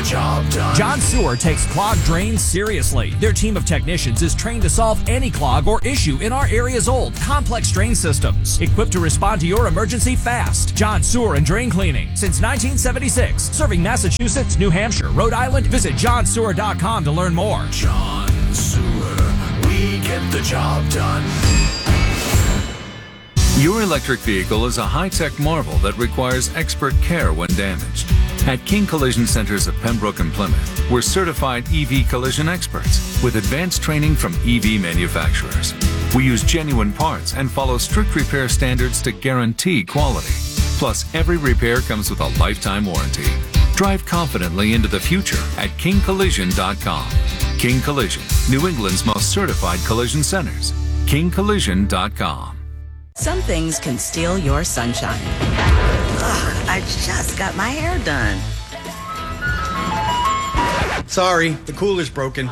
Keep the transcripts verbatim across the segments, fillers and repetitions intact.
the job done. John Sewer takes clogged drains seriously. Their team of technicians is trained to solve any clog or issue in our area's old, complex drain systems, equipped to respond to your emergency fast. John Sewer and Drain Cleaning, since nineteen seventy-six, serving Massachusetts, New Hampshire, Rhode Island. Visit john sewer dot com to learn more. John Sewer, we get the job done. Your electric vehicle is a high-tech marvel that requires expert care when damaged. At King Collision Centers of Pembroke and Plymouth, we're certified E V collision experts with advanced training from E V manufacturers. We use genuine parts and follow strict repair standards to guarantee quality. Plus, every repair comes with a lifetime warranty. Drive confidently into the future at king collision dot com. King Collision, New England's most certified collision centers. king collision dot com. Some things can steal your sunshine. Ugh, I just got my hair done. Sorry, the cooler's broken.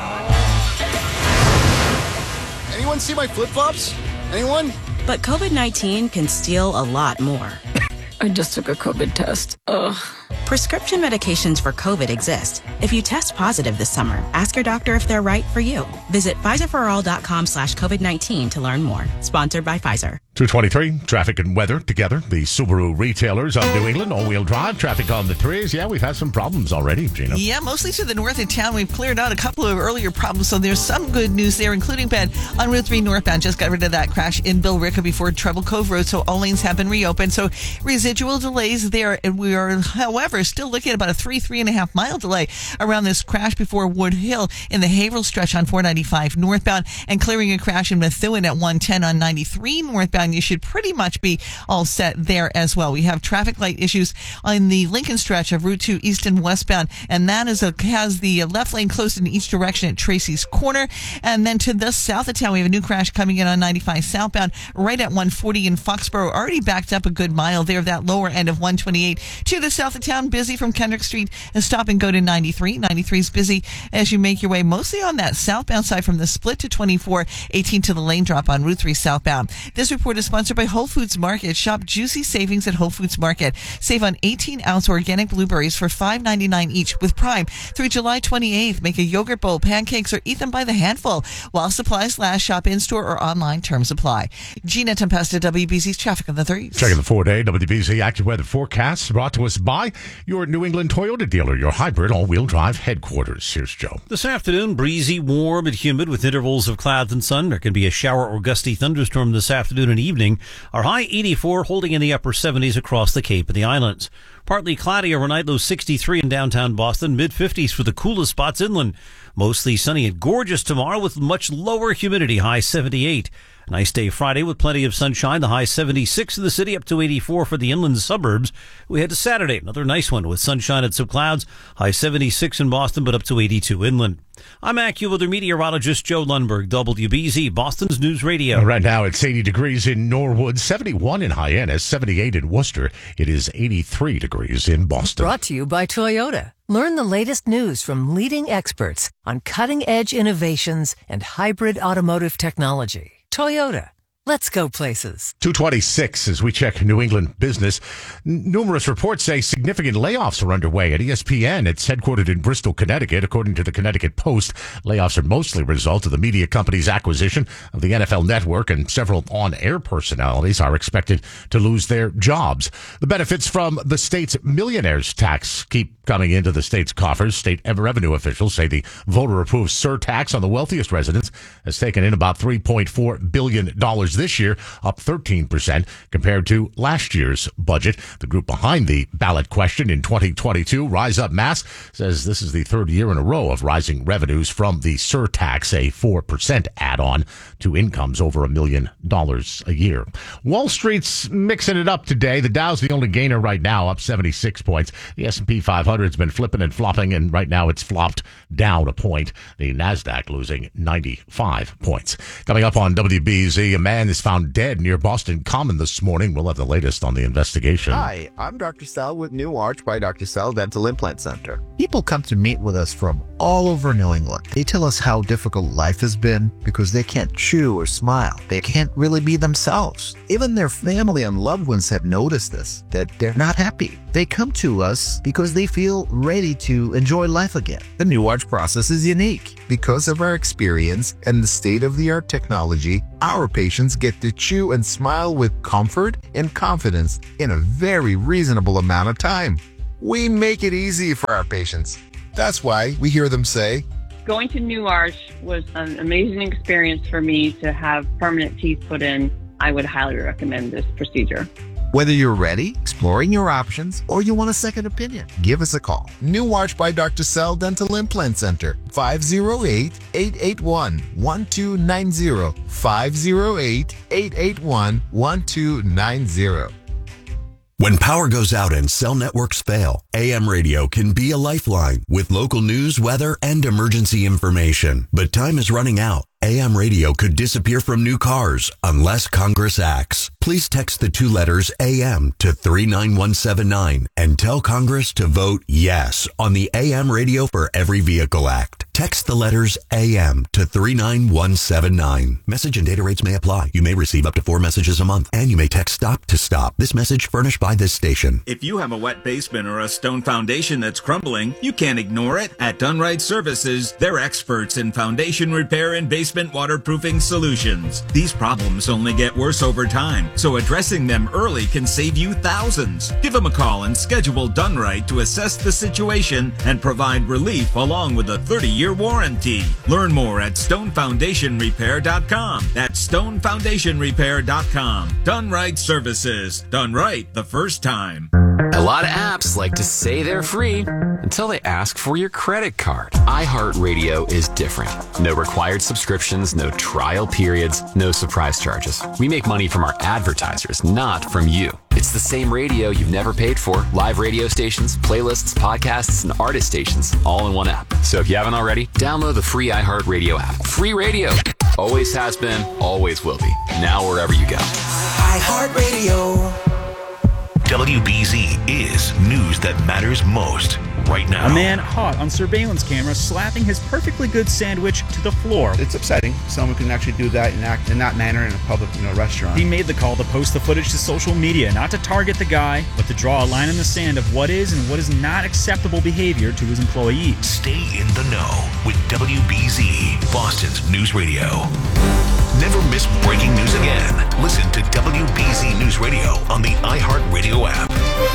Anyone see my flip-flops? Anyone? But COVID nineteen can steal a lot more. I just took a COVID test. Ugh. Prescription medications for COVID exist. If you test positive this summer, ask your doctor if they're right for you. Visit Pfizer for all dot com slash COVID nineteen to learn more. Sponsored by Pfizer. two twenty-three, traffic and weather together. The Subaru retailers of New England, all-wheel drive, traffic on the trees. Yeah, we've had some problems already, Gina. Yeah, mostly to the north of town. We've cleared out a couple of earlier problems, so there's some good news there, including Ben on Route three northbound. Just got rid of that crash in Billerica before Treble Cove Road, so all lanes have been reopened. So residual delays there, and we are, however, still looking at about a three, three and a half mile delay around this crash before Wood Hill in the Haverhill stretch on four ninety-five northbound, and clearing a crash in Methuen at one ten on ninety-three northbound. You should pretty much be all set there as well. We have traffic light issues on the Lincoln stretch of Route two east and westbound, and that is a, has the left lane closed in each direction at Tracy's Corner. And then to the south of town, we have a new crash coming in on ninety-five southbound right at one forty in Foxborough. Already backed up a good mile there, that lower end of one twenty-eight. To the south of town, busy from Kendrick Street and stop and go to ninety-three. ninety-three is busy as you make your way mostly on that southbound side from the split to twenty-four, eighteen to the lane drop on Route three southbound. This report is sponsored by Whole Foods Market. Shop juicy savings at Whole Foods Market. Save on eighteen ounce organic blueberries for five ninety-nine each with Prime through July twenty-eighth. Make a yogurt bowl, pancakes, or eat them by the handful. While supplies last, shop in-store or online. Terms apply. Gina Tempesta, W B C's Traffic on the threes. Checking the four-day W B C active weather forecast brought to us by your New England Toyota dealer, your hybrid all-wheel drive headquarters. Here's Joe. This afternoon, breezy, warm, and humid with intervals of clouds and sun. There can be a shower or gusty thunderstorm this afternoon and evening. Our high eighty-four, holding in the upper seventies across the Cape and the islands. Partly cloudy overnight, low sixty-three in downtown Boston, mid-fifties for the coolest spots inland. Mostly sunny and gorgeous tomorrow with much lower humidity, high seventy-eight. Nice day Friday with plenty of sunshine, the high seventy-six in the city, up to eighty-four for the inland suburbs. We head to Saturday, another nice one with sunshine and some clouds, high seventy-six in Boston, but up to eighty-two inland. I'm AccuWeather meteorologist Joe Lundberg, W B Z, Boston's News Radio. Right now it's eighty degrees in Norwood, seventy-one in Hyannis, seventy-eight in Worcester. It is eighty-three degrees in Boston. Brought to you by Toyota. Learn the latest news from leading experts on cutting-edge innovations and hybrid automotive technology. Toyota. Let's go places. two twenty-six as we check New England business. N- numerous reports say significant layoffs are underway at E S P N. It's headquartered in Bristol, Connecticut. According to the Connecticut Post, layoffs are mostly a result of the media company's acquisition of the N F L Network, and several on-air personalities are expected to lose their jobs. The benefits from the state's millionaires tax keep coming into the state's coffers. State revenue officials say the voter-approved surtax on the wealthiest residents has taken in about three point four billion dollars this year, up thirteen percent compared to last year's budget. The group behind the ballot question in twenty twenty-two, Rise Up Mass, says this is the third year in a row of rising revenues from the surtax, a four percent add-on to incomes over a million dollars a year. Wall Street's mixing it up today. The Dow's the only gainer right now, up seventy-six points. The S and P five hundred's been flipping and flopping, and right now it's flopped down a point. The NASDAQ losing ninety-five points. Coming up on W B Z, a man is found dead near Boston Common this morning. We'll have the latest on the investigation. Hi, I'm Doctor Sal with New Arch by Doctor Sal Dental Implant Center. People come to meet with us from all over New England. They tell us how difficult life has been because they can't chew or smile. They can't really be themselves. Even their family and loved ones have noticed this, that they're not happy. They come to us because they feel ready to enjoy life again. The New Arch process is unique. Because of our experience and the state-of-the-art technology, our patients get to chew and smile with comfort and confidence in a very reasonable amount of time. We make it easy for our patients. That's why we hear them say, going to New Arch was an amazing experience for me to have permanent teeth put in. I would highly recommend this procedure. Whether you're ready, exploring your options, or you want a second opinion, give us a call. New Arch by Doctor Sell Dental Implant Center, five oh eight, eight eight one, one two nine zero, five oh eight, eight eight one, one two nine zero. When power goes out and cell networks fail, A M radio can be a lifeline with local news, weather, and emergency information. But time is running out. A M radio could disappear from new cars unless Congress acts. Please text the two letters A M to three nine one seven nine and tell Congress to vote yes on the A M Radio for Every Vehicle Act. Text the letters A M to three nine one seven nine. Message and data rates may apply. You may receive up to four messages a month, and you may text STOP to STOP. This message furnished by this station. If you have a wet basement or a stone foundation that's crumbling, you can't ignore it. At Dunright Services, they're experts in foundation repair and basement waterproofing solutions. These problems only get worse over time, so addressing them early can save you thousands. Give them a call and schedule Dunright to assess the situation and provide relief along with a thirty-year warranty. Learn more at stone foundation repair dot com. That's stone foundation repair dot com. Dunright Services. Done right the first time. A lot of apps like to say they're free until they ask for your credit card. iHeartRadio is different. No required subscriptions, no trial periods, no surprise charges. We make money from our advertisers, not from you. It's the same radio you've never paid for. Live radio stations, playlists, podcasts, and artist stations, all in one app. So if you haven't already, download the free iHeartRadio app. Free radio. Always has been, always will be. Now wherever you go. iHeartRadio. W B Z is news that matters most right now. A man caught on surveillance camera slapping his perfectly good sandwich to the floor. It's upsetting. Someone can actually do that and act in that manner in a public, you know, restaurant. He made the call to post the footage to social media, not to target the guy, but to draw a line in the sand of what is and what is not acceptable behavior to his employees. Stay in the know with W B Z, Boston's news radio. Never miss breaking news again. Listen to W B Z News Radio on the iHeartRadio app.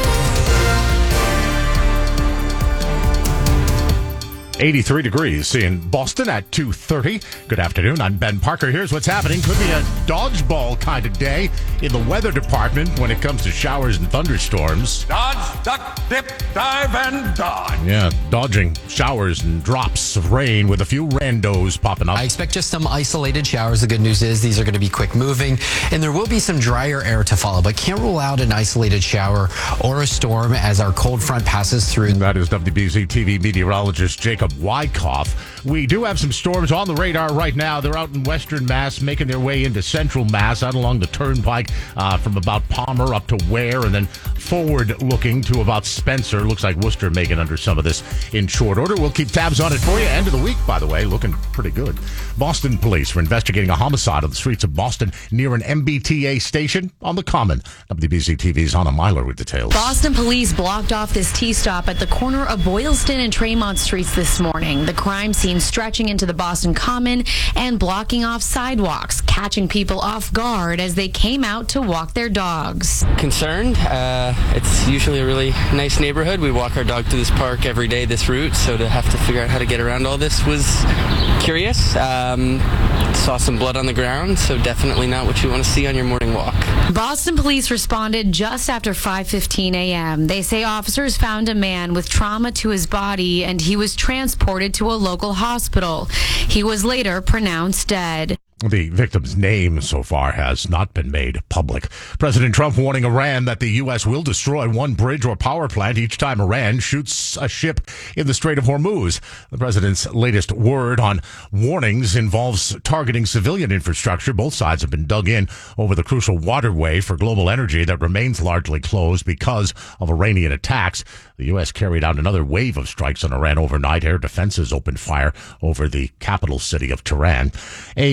eighty-three degrees in Boston at two thirty. Good afternoon. I'm Ben Parker. Here's what's happening. Could be a dodgeball kind of day in the weather department when it comes to showers and thunderstorms. Dodge, duck, dip, dive, and dodge. Yeah, dodging showers and drops of rain with a few randos popping up. I expect just some isolated showers. The good news is these are going to be quick moving, and there will be some drier air to follow, but can't rule out an isolated shower or a storm as our cold front passes through. That is W B Z T V meteorologist Jacob Wyckoff. We do have some storms on the radar right now. They're out in western Mass, making their way into central Mass, out along the turnpike uh, from about Palmer up to Ware, and then forward looking to about Spencer. Looks like Worcester making under some of this in short order. We'll keep tabs on it for you. End of the week, by the way, looking pretty good. Boston police were investigating a homicide on the streets of Boston near an M B T A station on the Common. W B Z T V's Anna Myler with details. Boston police blocked off this T-stop at the corner of Boylston and Tremont Streets this morning. The crime scene stretching into the Boston Common and blocking off sidewalks, catching people off guard as they came out to walk their dogs. Concerned. Uh, it's usually a really nice neighborhood. We walk our dog through this park every day, this route, so to have to figure out how to get around all this was curious. Um, saw some blood on the ground, so definitely not what you want to see on your morning walk. Boston police responded just after five fifteen a.m. They say officers found a man with trauma to his body and he was transported to a local hospital. He was later pronounced dead. The victim's name so far has not been made public. President Trump warning Iran that the U S will destroy one bridge or power plant each time Iran shoots a ship in the Strait of Hormuz. The president's latest word on warnings involves targeting civilian infrastructure. Both sides have been dug in over the crucial waterway for global energy that remains largely closed because of Iranian attacks. The U S carried out another wave of strikes on Iran overnight. Air defenses opened fire over the capital city of Tehran. A rare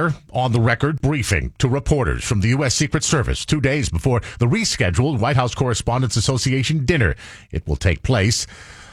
rare on-the-record briefing to reporters from the U S. Secret Service two days before the rescheduled White House Correspondents Association dinner. It will take place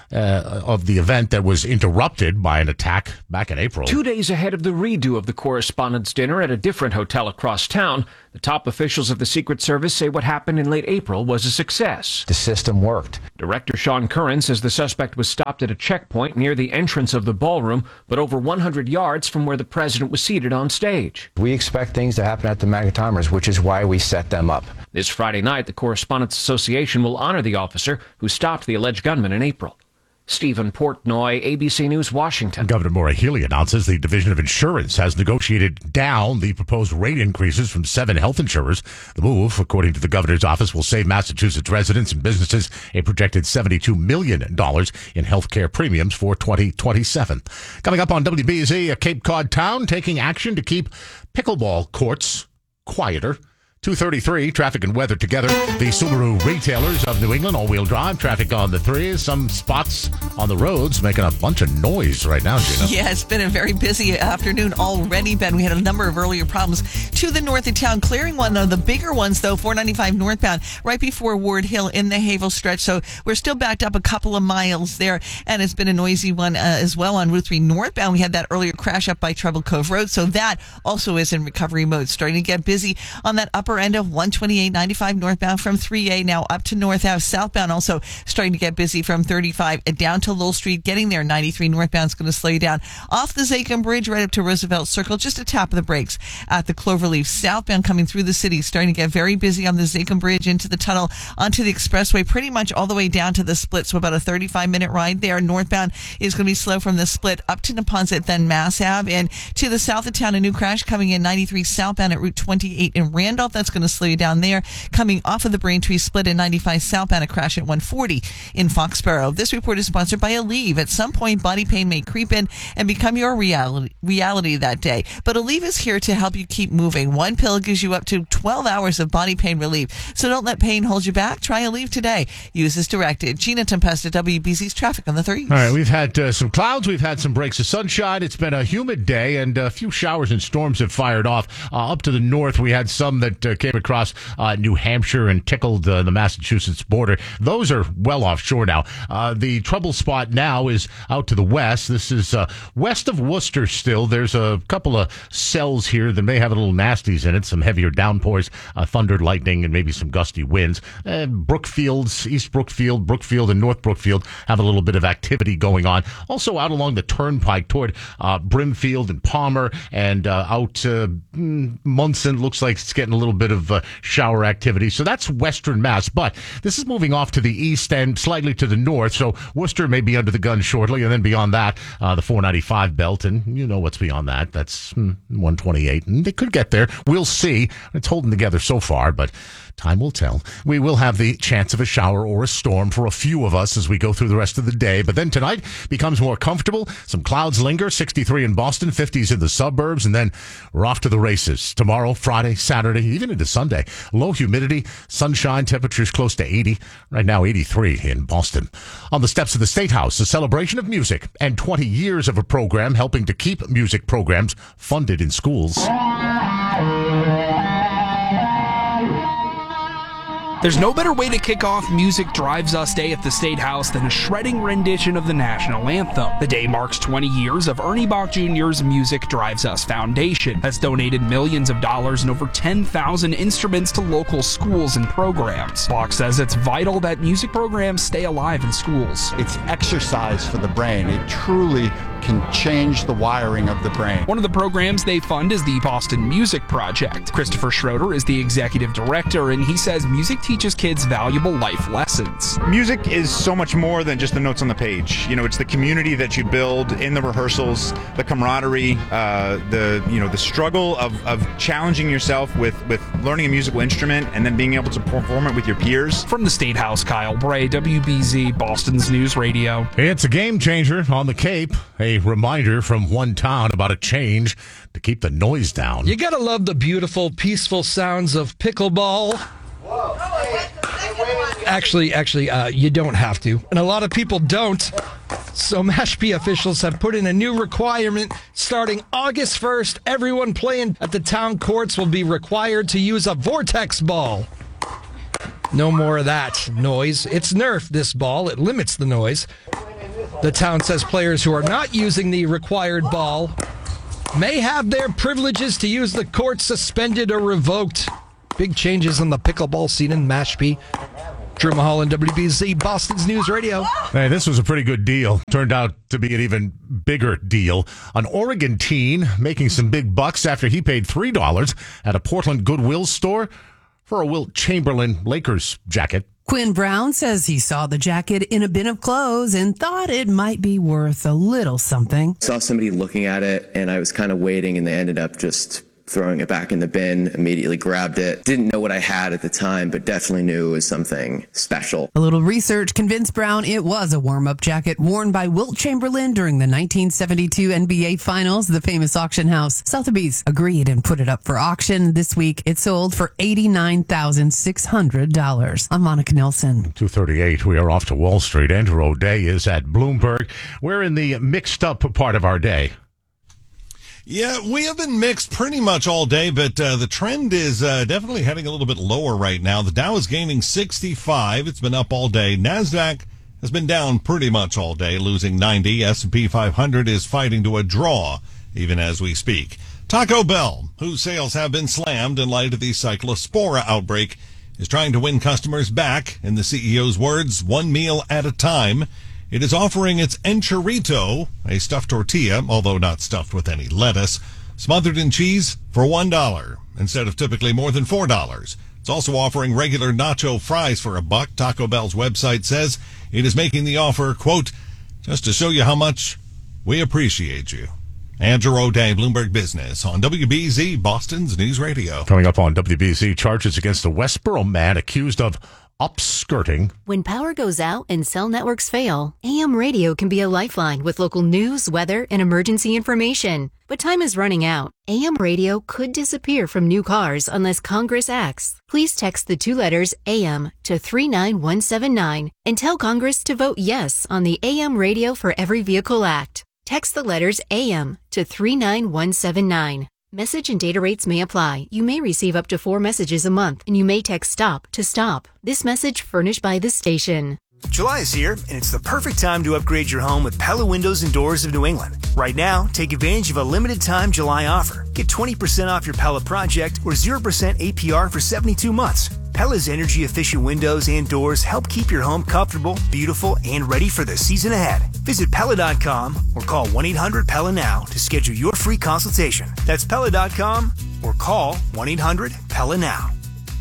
Uh, of the event that was interrupted by an attack back in April. Two days ahead of the redo of the Correspondents' Dinner at a different hotel across town, the top officials of the Secret Service say what happened in late April was a success. The system worked. Director Sean Curran says the suspect was stopped at a checkpoint near the entrance of the ballroom, but over one hundred yards from where the president was seated on stage. We expect things to happen at the MAGA timers, which is why we set them up. This Friday night, the Correspondents' Association will honor the officer who stopped the alleged gunman in April. Stephen Portnoy, A B C News, Washington. Governor Maura Healey announces the Division of Insurance has negotiated down the proposed rate increases from seven health insurers. The move, according to the governor's office, will save Massachusetts residents and businesses a projected seventy-two million dollars in health care premiums for twenty twenty-seven. Coming up on W B Z, a Cape Cod town taking action to keep pickleball courts quieter. two thirty-three, traffic and weather together. The Subaru retailers of New England, all-wheel drive, traffic on the threes, some spots on the roads making a bunch of noise right now, Gina. Yeah, it's been a very busy afternoon already, Ben. We had a number of earlier problems to the north of town, clearing one of the bigger ones, though, four ninety-five northbound, right before Ward Hill in the Havel stretch. So we're still backed up a couple of miles there, and it's been a noisy one uh, as well on Route three northbound. We had that earlier crash up by Treble Cove Road, so that also is in recovery mode. Starting to get busy on that upper end of one twenty-eight ninety-five northbound from three A now up to North Ave. Southbound also starting to get busy from thirty-five down to Lowell Street. Getting there, ninety-three northbound is going to slow you down. Off the Zachem Bridge right up to Roosevelt Circle, just a tap of the brakes at the Cloverleaf. Southbound coming through the city, starting to get very busy on the Zachem Bridge into the tunnel onto the expressway, pretty much all the way down to the split. So about a thirty-five minute ride there. Northbound is going to be slow from the split up to Neponset, then Mass Ave. And to the south of town, a new crash coming in ninety-three southbound at Route twenty-eight in Randolph. That's going to slow you down there. Coming off of the Braintree split in ninety-five southbound, a crash at one forty in Foxborough. This report is sponsored by Aleve. At some point, body pain may creep in and become your reality, reality that day. But Aleve is here to help you keep moving. One pill gives you up to twelve hours of body pain relief. So don't let pain hold you back. Try Aleve today. Use as directed. Gina Tempesta, W B Z's traffic on the threes. All right, we've had uh, some clouds. We've had some breaks of sunshine. It's been a humid day, and a few showers and storms have fired off. Uh, up to the north, we had some that uh, came across uh, New Hampshire and tickled uh, the Massachusetts border. Those are well offshore now. Uh, the trouble spot now is out to the west. This is uh, west of Worcester still. There's a couple of cells here that may have a little nasties in it, some heavier downpours, uh, thunder, lightning, and maybe some gusty winds. Uh, Brookfields, East Brookfield, Brookfield, and North Brookfield have a little bit of activity going on. Also out along the turnpike toward uh, Brimfield and Palmer, and uh, out uh, Munson looks like it's getting a little bit of uh, shower activity. So that's western Mass, but this is moving off to the east and slightly to the north. So Worcester may be under the gun shortly, and then beyond that, uh, the four ninety-five belt, and you know what's beyond that. That's hmm, one twenty-eight, and they could get there. We'll see. It's holding together so far, but time will tell. We will have the chance of a shower or a storm for a few of us as we go through the rest of the day. But then tonight becomes more comfortable. Some clouds linger, sixty-three in Boston, fifties in the suburbs, and then we're off to the races. Tomorrow, Friday, Saturday, even into Sunday. Low humidity, sunshine, temperatures close to eighty. Right now, eighty-three in Boston. On the steps of the State House, a celebration of music and twenty years of a program helping to keep music programs funded in schools. There's no better way to kick off Music Drives Us Day at the State House than a shredding rendition of the national anthem. The day marks twenty years of Ernie Bach Junior's Music Drives Us Foundation, that's donated millions of dollars and over ten thousand instruments to local schools and programs. Bach says it's vital that music programs stay alive in schools. It's exercise for the brain. It truly can change the wiring of the brain. One of the programs they fund is the Boston Music Project. Christopher Schroeder is the executive director, and he says music teaches kids valuable life lessons. Music is so much more than just the notes on the page. You know, it's the community that you build in the rehearsals, the camaraderie, uh, the you know the struggle of, of challenging yourself with, with learning a musical instrument and then being able to perform it with your peers. From the State House, Kyle Bray, W B Z, Boston's News Radio. It's a game changer on the Cape. A reminder from one town about a change to keep the noise down. You gotta love the beautiful, peaceful sounds of pickleball. Whoa. Hey, hey, Actually, actually, uh, you don't have to. And a lot of people don't. So Mashpee officials have put in a new requirement. Starting August first, everyone playing at the town courts will be required to use a vortex ball. No more of that noise. It's nerfed, this ball. It limits the noise. The town says players who are not using the required ball may have their privileges to use the court suspended or revoked. Big changes on the pickleball scene in Mashpee. Drew Mulholland, W B Z, Boston's News Radio. Hey, this was a pretty good deal. Turned out to be an even bigger deal. An Oregon teen making some big bucks after he paid three dollars at a Portland Goodwill store for a Wilt Chamberlain Lakers jacket. Quinn Brown says he saw the jacket in a bin of clothes and thought it might be worth a little something. Saw somebody looking at it, and I was kind of waiting, and they ended up just throwing it back in the bin, immediately grabbed it. Didn't know what I had at the time, but definitely knew it was something special. A little research convinced Brown it was a warm-up jacket worn by Wilt Chamberlain during the nineteen seventy-two N B A Finals. The famous auction house Sotheby's agreed and put it up for auction. This week, it sold for eighty-nine thousand six hundred dollars. I'm Monica Nelson. two thirty-eight, we are off to Wall Street. Andrew O'Day is at Bloomberg. We're in the mixed-up part of our day. Yeah, we have been mixed pretty much all day, but uh, the trend is uh, definitely heading a little bit lower right now. The Dow is gaining sixty-five. It's been up all day. NASDAQ has been down pretty much all day, losing ninety. S and P five hundred is fighting to a draw, even as we speak. Taco Bell, whose sales have been slammed in light of the Cyclospora outbreak, is trying to win customers back. In the C E O's words, one meal at a time. It is offering its enchilito, a stuffed tortilla, although not stuffed with any lettuce, smothered in cheese for one dollar, instead of typically more than four dollars. It's also offering regular nacho fries for a buck. Taco Bell's website says it is making the offer, quote, just to show you how much we appreciate you. Andrew O'Day, Bloomberg Business on W B Z, Boston's News Radio. Coming up on W B Z, charges against the Westboro man accused of upskirting. When power goes out and cell networks fail, A M radio can be a lifeline with local news, weather, and emergency information. But time is running out. A M radio could disappear from new cars unless Congress acts. Please text the two letters A M to three nine one seven nine and tell Congress to vote yes on the A M Radio for Every Vehicle Act. Text the letters A M to three nine one seven nine. Message and data rates may apply. You may receive up to four messages a month, and you may text STOP to stop. This message furnished by this station. July is here, and it's the perfect time to upgrade your home with Pella Windows and Doors of New England. Right now, take advantage of a limited-time July offer. Get twenty percent off your Pella project or zero percent A P R for seventy-two months. Pella's energy-efficient windows and doors help keep your home comfortable, beautiful, and ready for the season ahead. Visit Pella dot com or call one eight hundred Pella now to schedule your free consultation. That's Pella dot com or call one eight hundred Pella now.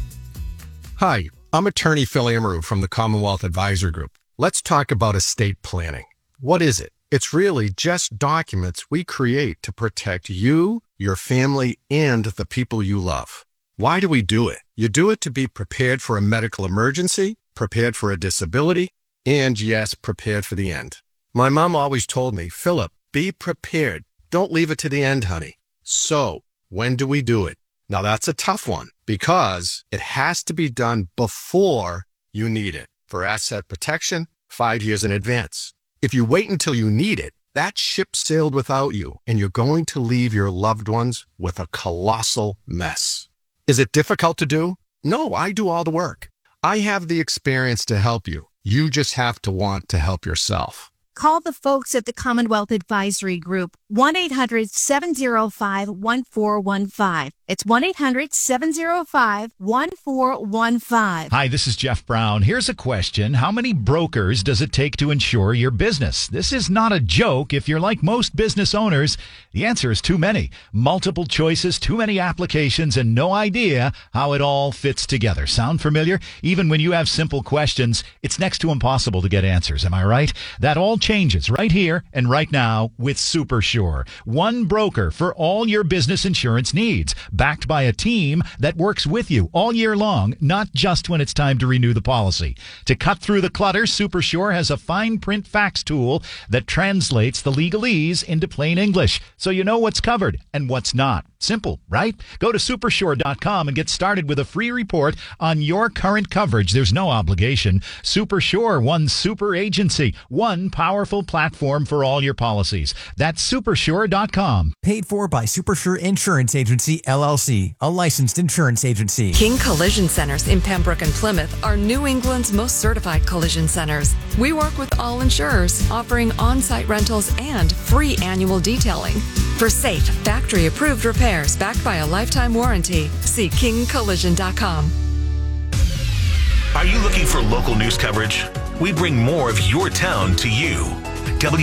Hi, I'm attorney Phil Amaru from the Commonwealth Advisor Group. Let's talk about estate planning. What is it? It's really just documents we create to protect you, your family, and the people you love. Why do we do it? You do it to be prepared for a medical emergency, prepared for a disability, and yes, prepared for the end. My mom always told me, Philip, be prepared. Don't leave it to the end, honey. So, when do we do it? Now that's a tough one because it has to be done before you need it. For asset protection, five years in advance. If you wait until you need it, that ship sailed without you, and you're going to leave your loved ones with a colossal mess. Is it difficult to do? No, I do all the work. I have the experience to help you. You just have to want to help yourself. Call the folks at the Commonwealth Advisory Group, one eight hundred seven oh five one four one five. It's one eight hundred seven oh five one four one five. Hi, this is Jeff Brown. Here's a question. How many brokers does it take to insure your business? This is not a joke. If you're like most business owners, the answer is too many. Multiple choices, too many applications, and no idea how it all fits together. Sound familiar? Even when you have simple questions, it's next to impossible to get answers. Am I right? That all changes right here and right now with SuperSure. One broker for all your business insurance needs, backed by a team that works with you all year long, not just when it's time to renew the policy. To cut through the clutter, SuperSure has a fine print fax tool that translates the legalese into plain English, so you know what's covered and what's not. Simple, right? Go to supershore dot com and get started with a free report on your current coverage. There's no obligation. Supershore, one super agency, one powerful platform for all your policies. That's supershore dot com. Paid for by Supersure Insurance Agency, L L C, a licensed insurance agency. King Collision Centers in Pembroke and Plymouth are New England's most certified collision centers. We work with all insurers, offering on-site rentals and free annual detailing. For safe, factory-approved repairs backed by a lifetime warranty, see king collision dot com. Are you looking for local news coverage? We bring more of your town to you. W